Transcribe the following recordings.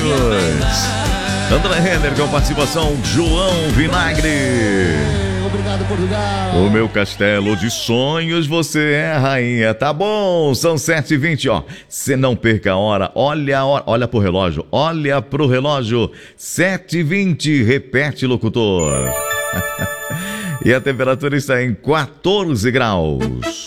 André Renner com participação João Vinagre. Obrigado, Portugal. O meu castelo de sonhos, você é a rainha. Tá bom, são 7h20, ó. Você não perca a hora. Olha pro relógio. Olha pro relógio. 7h20, repete, locutor. E a temperatura está em 14 graus.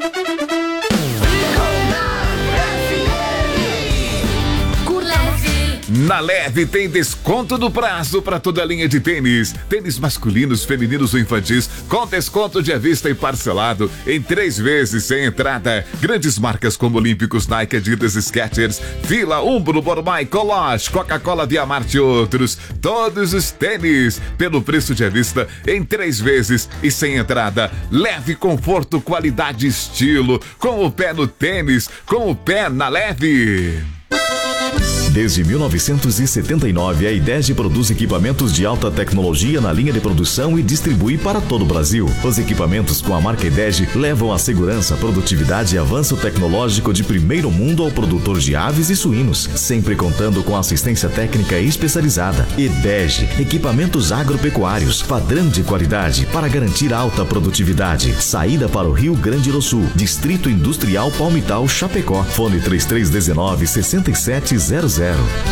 Na Leve tem desconto do prazo para toda a linha de tênis. Tênis masculinos, femininos ou infantis, com desconto de à vista e parcelado em 3 vezes sem entrada. Grandes marcas como Olímpicos, Nike, Adidas, Skechers, Fila, Umbro, Bormai, Coloche, Coca-Cola, Diamante e outros. Todos os tênis pelo preço de à vista em 3 vezes e sem entrada. Leve, conforto, qualidade e estilo. Com o pé no tênis, com o pé na Leve. Desde 1979, a IDEG produz equipamentos de alta tecnologia na linha de produção e distribui para todo o Brasil. Os equipamentos com a marca IDEG levam a segurança, produtividade e avanço tecnológico de primeiro mundo ao produtor de aves e suínos, sempre contando com assistência técnica especializada. IDEG, equipamentos agropecuários, padrão de qualidade para garantir alta produtividade. Saída para o Rio Grande do Sul, Distrito Industrial Palmital, Chapecó. Fone 3319-6700.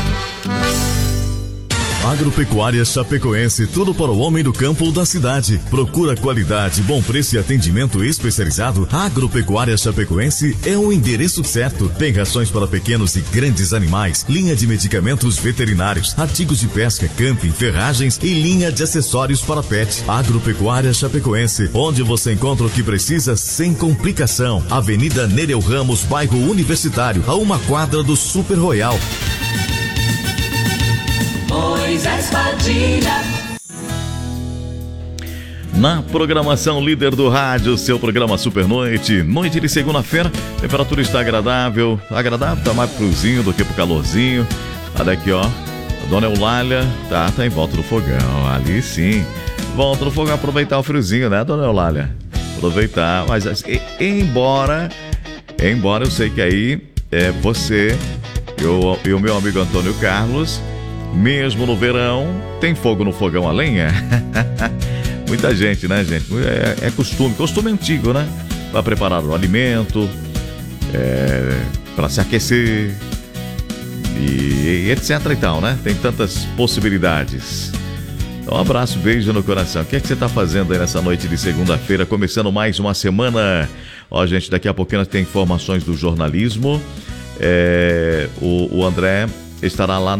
Agropecuária Chapecoense, tudo para o homem do campo ou da cidade. Procura qualidade, bom preço e atendimento especializado. Agropecuária Chapecoense é o endereço certo. Tem rações para pequenos e grandes animais, linha de medicamentos veterinários, artigos de pesca, camping, ferragens e linha de acessórios para pet. Agropecuária Chapecoense, onde você encontra o que precisa sem complicação. Avenida Nereu Ramos, bairro Universitário, a 1 quadra do Super Royal. Moisés Padilha. Na programação líder do rádio, seu programa Super Noite. Noite de segunda-feira, temperatura está agradável. Agradável, tá mais friozinho do que pro calorzinho. Olha aqui, ó. A dona Eulália tá em volta do fogão. Ali sim. Volta no fogão, aproveitar o friozinho, né, dona Eulália? Aproveitar. Mas embora eu sei que aí você e o meu amigo Antônio Carlos, mesmo no verão, tem fogo no fogão a lenha? Muita gente, né, gente? É costume antigo, né? Para preparar o alimento, para se aquecer e etc e tal, né? Tem tantas possibilidades. Então, um abraço, beijo no coração. O que é que você está fazendo aí nessa noite de segunda-feira, começando mais uma semana? Ó, gente, daqui a pouquinho nós tem informações do jornalismo. O André estará lá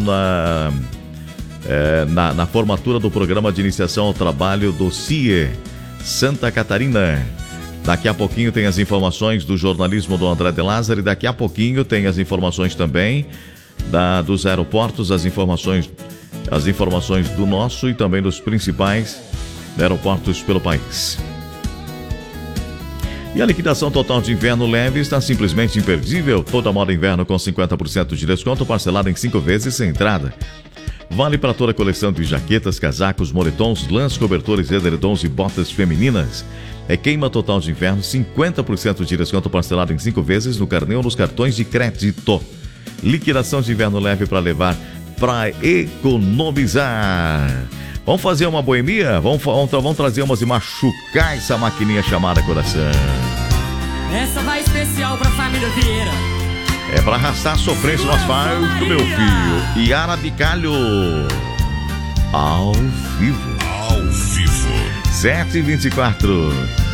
na formatura do Programa de Iniciação ao Trabalho do CIE Santa Catarina. Daqui a pouquinho tem as informações do jornalismo do André de Lázaro e daqui a pouquinho tem as informações também dos aeroportos, as informações do nosso e também dos principais aeroportos pelo país. E a liquidação total de inverno leve está simplesmente imperdível. Toda moda inverno com 50% de desconto, parcelado em 5 vezes sem entrada. Vale para toda a coleção de jaquetas, casacos, moletons, lãs, cobertores, edredons e botas femininas. Queima total de inverno, 50% de desconto, parcelado em 5 vezes no carnê ou nos cartões de crédito. Liquidação de inverno leve para levar, para economizar. Vamos fazer uma boemia? Vamos trazer umas e machucar essa maquininha chamada coração. Essa vai especial pra família Vieira. É pra arrastar a sofrência no asfalto, meu filho. Yara Bicalho. Ao vivo. 7h24.